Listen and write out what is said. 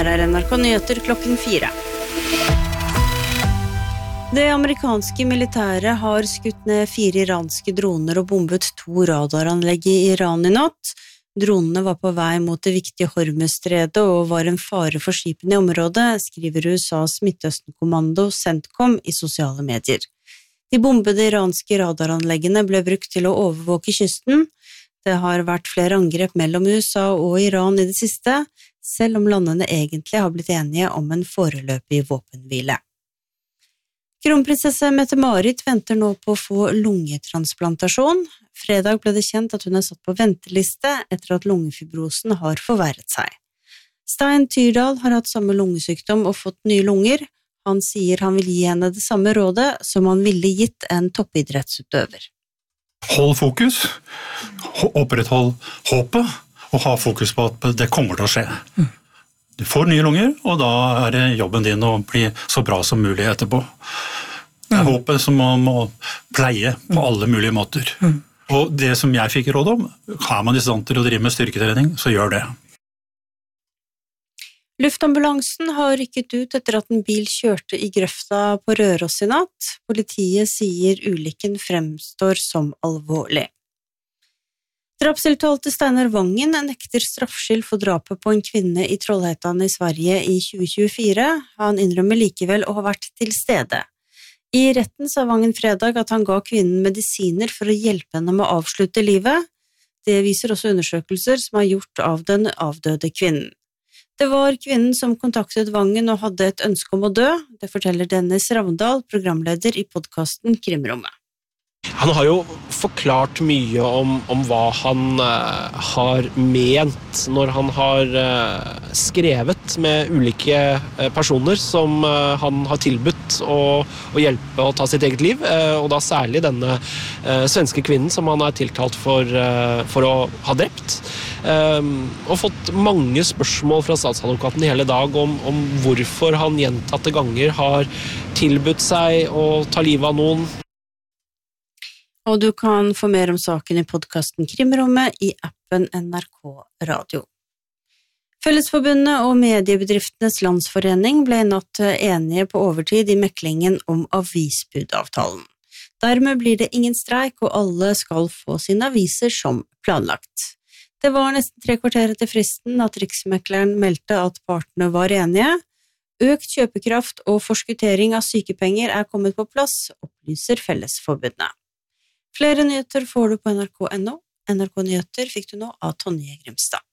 Her NRK Nyheter klokken 4. Det amerikanske militæret har skutt ned 4 iranske droner og bombet 2 radaranlegg i Iran i natt. Dronene var på vei mot det viktige Hormuzstredet og var en fare for skipene i området, skriver USAs Midtøsten-kommando CENTCOM i sosiale medier. De bombede iranske radaranleggene ble brukt til å overvåke kysten. Det har vært flere angrep mellom USA og Iran i det siste, selv om landene egentlig har blitt enige om en foreløpig våpenhvile. Kronprinsesse Mette-Marit venter nå på å få lungetransplantasjon. Fredag ble det kjent at hun er satt på venteliste etter at lungefibrosen har forverret seg. Stein Tyrdal har hatt samme lungesykdom og fått nye lunger. Han sier han vil gi henne det samme rådet som han ville gitt en toppidrettsutøver. Hold fokus, oppretthold håpet, og ha fokus på at det kommer til å skje. Du får nye lunger, og da er det jobben din å bli så bra som mulig etterpå. Det er håpet som man må pleie på alle mulige måter. Og det som jeg fikk råd om, har man i stand til å drive med styrketrening, så gjør det. Luftambulansen har rykket ut etter at en bil kjørte i grøfta på Røros i natt. Politiet sier ulykken fremstår som alvorlig. Drapstiltalte Steinar Vangen nekter straffskyld for drapet på en kvinne i Trollhättan i Sverige i 2024. Han innrømmer likevel å ha vært til stede. I retten sa Vangen fredag at han ga kvinnen medisiner for å hjelpe henne med å avslutte livet. Det viser også undersøkelser som er gjort av den avdøde kvinnen. Det var kvinnen som kontaktet Vangen og hadde et ønske om å dø. Det forteller Dennis Ravndal, programleder i podcasten Krimrommet. Han har jo forklart mye om hva han har ment når han har skrevet med ulike personer som han har tilbudt å hjelpe å ta sitt eget liv, og da særlig denne svenske kvinnen som han er tiltalt for å ha drept. Og fått mange spørsmål fra statsadvokaten hele dag om hvorfor han gjentatte ganger har tilbudt seg å ta livet av noen. Og du kan få mer om saken i podcasten Krimrommet i appen NRK Radio. Fellesforbundet og Mediebedriftenes Landsforening ble i natt enige på overtid i meklingen om avisbudavtalen. Dermed blir det ingen streik, og alle skal få sine aviser som planlagt. Det var nesten 3 kvarter etter fristen at Riksmekleren meldte at partene var enige. Økt kjøpekraft og forskuttering av sykepenger er kommet på plass, opplyser Fellesforbundet. Flere nyheter får du på NRK.no. NRK Nyheter fikk du nå av Tonje Grimstad.